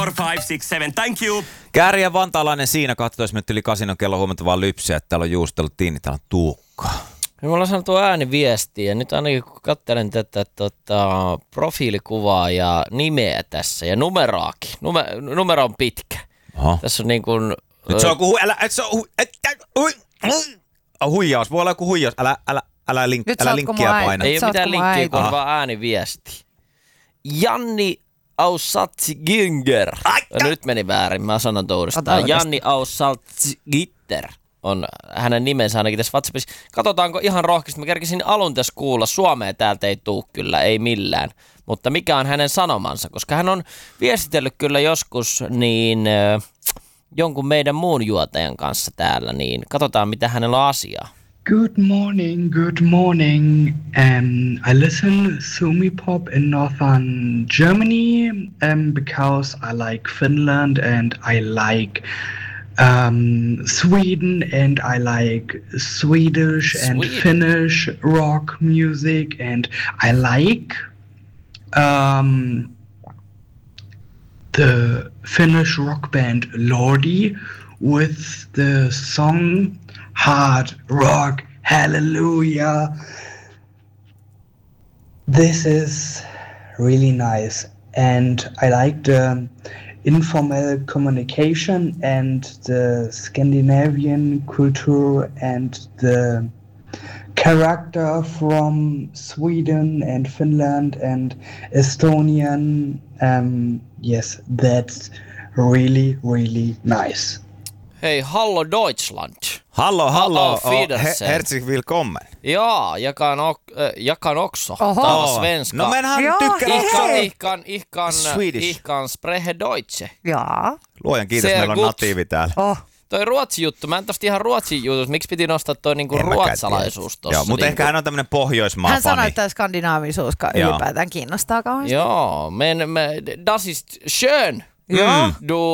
4, 5, 6, 7. Thank you. Kääriä vantaalainen siinä 12 minuuttia yli 8 on kello huomattavaa lypsyä, että täällä on juustellut tiini, täällä on Tuukkaa. Me ollaan saanut ääniviestiä ja nyt ainakin kun katselen tätä profiilikuvaa ja nimeä tässä ja numeraakin. Numero on pitkä. Oho. Tässä on niin kuin... Nyt se on kuin huijaus. Voi olla joku huijaus. Älä linkkiä paina. Ei ole mitään linkkiä, kun on vaan ääniviesti. Janni Ausatsiginger. Nyt meni väärin, mä sanon uudestaan. Janni Ausatsigitter on hänen nimensä ainakin tässä WhatsAppissa. Katsotaanko ihan rohkeasti. Mä kerkisin alun tässä kuulla. Suomea täältä ei tuu kyllä, ei millään. Mutta mikä on hänen sanomansa? Koska hän on viestitellyt kyllä joskus niin jonkun meidän muun juotajan kanssa täällä. Niin katsotaan, mitä hänellä on asiaa. Good morning, good morning. I listen Sumi Pop in northern Germany because I like Finland and I like Sweden and I like Swedish and Finnish rock music and I like the Finnish rock band Lordi with the song Hard Rock Hallelujah. This is really nice and I like the informal communication and the Scandinavian culture and the character from Sweden and Finland and Estonian. Yes, that's really, really nice. Hei, hallo Deutschland. Hallo, herzlich willkommen. Ja, jag kan också tala svenska. No men han tykkää Ich kan spreche Deutsche. Jaa. Luojan kiitos, meillä on natiivi täällä. Toi Ruotsi juttu, mä en tosta ihan Ruotsin juttu, miksi piti nostaa toi niinku ruotsalaisuus tossa? Joo, mutta ehkä hän on tämmönen Pohjoismaa-fani. Hän sanoi, että skandinaavisuus ylipäätään kiinnostaa kauheasti. Joo, das ist schön. Ja.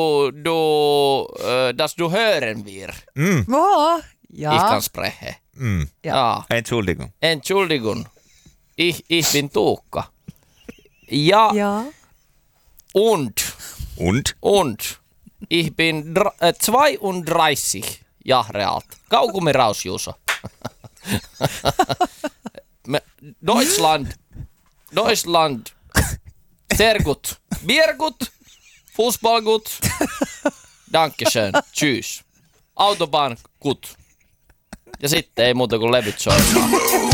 Das du hören wir. Ja. Ich kann sprechen. Ja. Entschuldigung. Ich bin Tuukka. Ja. Und. Ich bin 32 Jahre alt. Kaugummi raus, Juuso. Deutschland. Sehr gut. Bier gut. Fußball gut. Dankeschön. Tschüss. Autobahn gut. Ja sitten ei muuta kuin levyt soimaan.